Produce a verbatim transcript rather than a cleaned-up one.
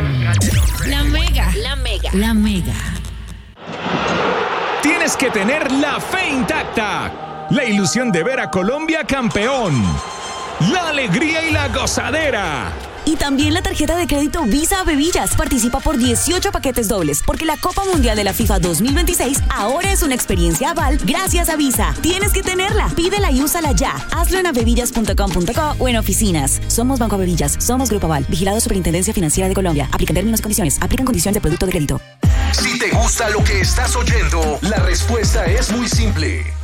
La Mega. La Mega. La Mega. Tienes que tener la fe intacta, la ilusión de ver a Colombia campeón, la alegría y la gozadera. Y también la tarjeta de crédito Visa Bebillas. Participa por dieciocho paquetes dobles, porque la Copa Mundial de la FIFA dos mil veintiséis ahora es una experiencia aval gracias a Visa. Tienes que tenerla. Pídela y úsala ya. Hazlo en avevillas punto com punto co o en oficinas. Somos Banco Avevillas. Somos Grupo Aval. Vigilado Superintendencia Financiera de Colombia. Aplican términos y condiciones. Aplican condiciones de producto de crédito. Si te gusta lo que estás oyendo, la respuesta es muy simple.